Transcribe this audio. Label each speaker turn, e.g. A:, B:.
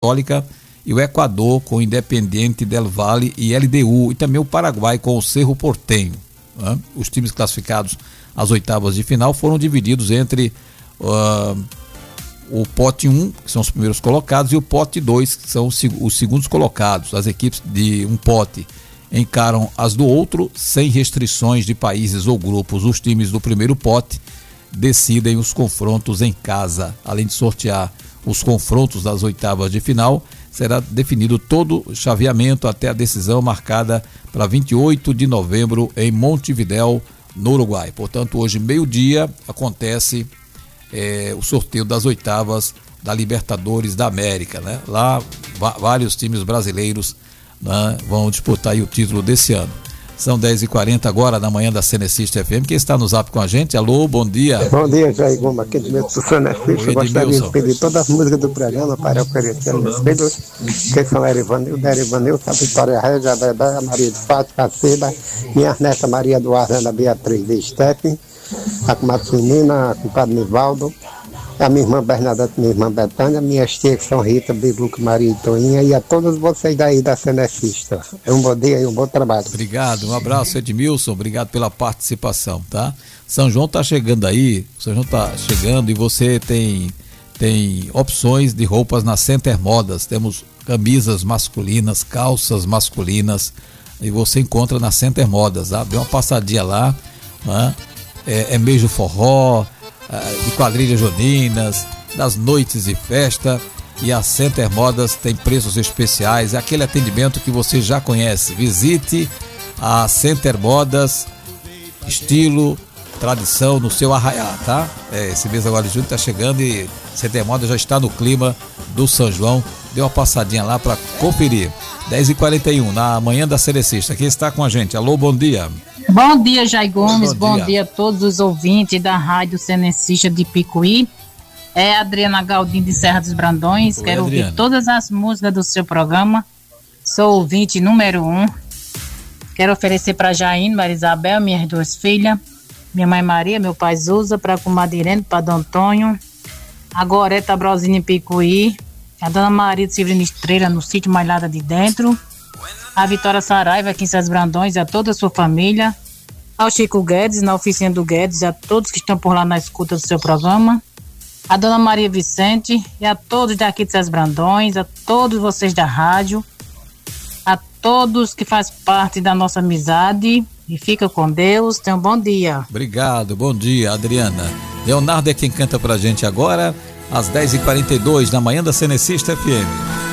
A: Católica, e o Equador com o Independiente del Valle e LDU, e também o Paraguai com o Cerro Porteño, né? Os times classificados às oitavas de final foram divididos entre o pote 1, que são os primeiros colocados, e o pote 2, que são os segundos colocados. As equipes de um pote encaram as do outro sem restrições de países ou grupos. Os times do primeiro pote decidem os confrontos em casa. Além de sortear os confrontos das oitavas de final, será definido todo o chaveamento até a decisão marcada para 28 de novembro em Montevidéu, no Uruguai. Portanto, hoje, meio-dia, acontece o sorteio das oitavas da Libertadores da América, né? Lá, vários times brasileiros, né, vão disputar aí o título desse ano. São 10h40 agora, na manhã da Cenecista FM. Quem está no zap com a gente? Alô, bom dia.
B: Bom dia, Jair Gomes, aqui do meu Cenecista. Gostaria de pedir todas as músicas do programa para oferecer meus filhos, que são Erivanildo, a Vitória Regia, a Maria de Fátima, a Cida, minha neta Maria Eduarda, Ana Beatriz de Estepe, a Matsunina, a compadre Nivaldo, a minha irmã Bernadette, minha irmã Betânia, minhas tias que são Rita, Biluca, Maria e Toinha, e a todos vocês daí da Cenecista. Um bom dia e um bom trabalho.
A: Obrigado, um abraço, Edmilson, obrigado pela participação, tá? São João tá chegando aí, São João tá chegando e você tem opções de roupas na Center Modas. Temos camisas masculinas, calças masculinas, e você encontra na Center Modas, tá? Dê uma passadinha lá, né? É mês do forró, de quadrilhas juninas, das noites de festa, e a Center Modas tem preços especiais, é aquele atendimento que você já conhece. Visite a Center Modas, estilo, tradição no seu arraiá, tá? Esse mês agora de junho está chegando e Center Modas já está no clima do São João. Dê uma passadinha lá para conferir. 10h41 na manhã da Cenecista. Quem está com a gente? Alô, bom dia.
C: Bom dia, Jair Gomes, bom dia a todos os ouvintes da Rádio Cenecista de Picuí. É Adriana Galdino de Serra dos Brandões.
A: Oi,
C: quero
A: Adriana.
C: ouvir todas as músicas do seu programa. Sou ouvinte número 1. Quero oferecer para Jaine, Maria Isabel, minhas duas filhas, minha mãe Maria, meu pai Zusa, para a comadre Irene, para Dom Antônio, a Goreta Brosina em Picuí, a Dona Maria de Severino Estrela no sítio Malhada de Dentro, a Vitória Saraiva aqui em Serra dos Brandões, a toda a sua família, ao Chico Guedes, na oficina do Guedes, a todos que estão por lá na escuta do seu programa, a Dona Maria Vicente e a todos daqui de Serra dos Brandões, a todos vocês da rádio, a todos que fazem parte da nossa amizade, e fica com Deus. Tenham um bom dia.
A: Obrigado, bom dia, Adriana. Leonardo é quem canta pra gente agora, às 10h42 na manhã da Cenecista FM.